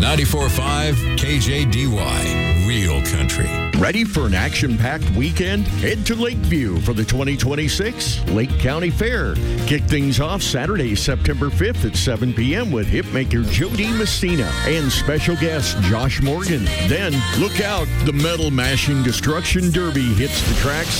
94.5 KJDY, Real Country. Ready for an action-packed weekend? Head to Lakeview for the 2026 Lake County Fair. Kick things off Saturday, September 5th at 7 p.m. with hitmaker Jody Messina and special guest Josh Morgan. Then, look out, the Metal Mashing Destruction Derby hits the tracks